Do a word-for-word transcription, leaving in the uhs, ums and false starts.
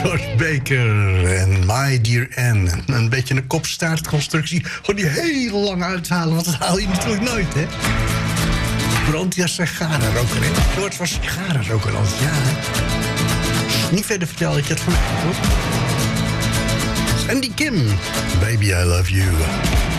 George Baker en My Dear Anne. Een beetje een kopstaartconstructie. Gewoon die heel lang uithalen, want dat haal je natuurlijk nooit, hè? Brontia sigarenroker, hè? George was sigarenroker altijd, ja, hè? Niet verder vertellen dat je het van mij hoor. Sandy Kim, Baby I Love You.